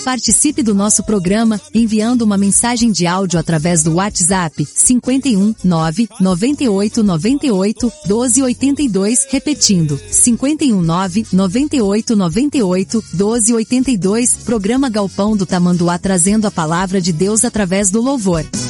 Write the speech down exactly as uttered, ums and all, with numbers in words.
Participe do nosso programa, enviando uma mensagem de áudio através do WhatsApp, cinco um nove nove oito nove oito doze oitenta e dois, repetindo, cinco um nove nove oito nove oito doze oitenta e dois, programa Galpão do Tamanduá trazendo a palavra de Deus através do louvor.